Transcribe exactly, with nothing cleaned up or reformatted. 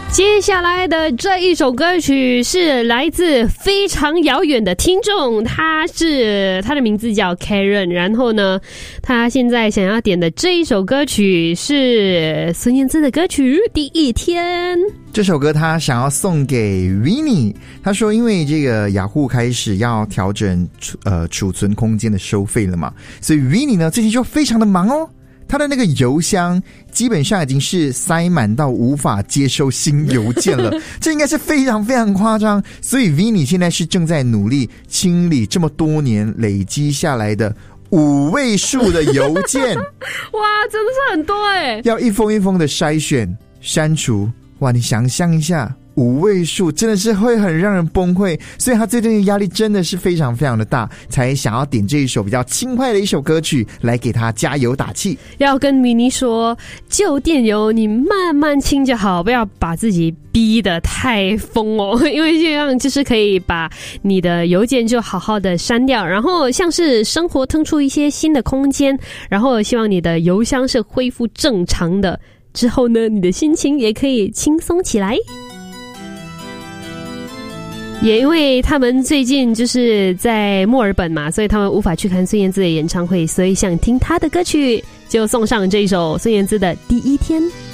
接下来的这一首歌曲是来自非常遥远的听众，他是他的名字叫 Karen， 然后呢他现在想要点的这一首歌曲是孙燕姿的歌曲《第一天》。 这首歌他想要送给 Winnie， 他说因为这个雅虎开始要调整呃储存空间的收费了嘛，所以 Winnie 呢最近就非常的忙哦，他的那个邮箱基本上已经是塞满到无法接收新邮件了这应该是非常非常夸张，所以 Vinny 现在是正在努力清理这么多年累积下来的五位数的邮件哇，真的是很多耶， 要一封一封的筛选删除。哇，你想象一下，五位数真的是会很让人崩溃，所以他最近的压力真的是非常非常的大，才想要点这一首比较轻快的一首歌曲来给他加油打气。 要跟米妮说，旧电邮你慢慢清就好，不要把自己逼得太疯哦，因为这样就是可以把你的邮件就好好的删掉，然后像是生活腾出一些新的空间，然后希望你的邮箱是恢复正常的之后呢，你的心情也可以轻松起来。也因为他们最近就是在墨尔本嘛，所以他们无法去看孙燕姿的演唱会，所以想听她的歌曲，就送上这一首孙燕姿的《第一天》。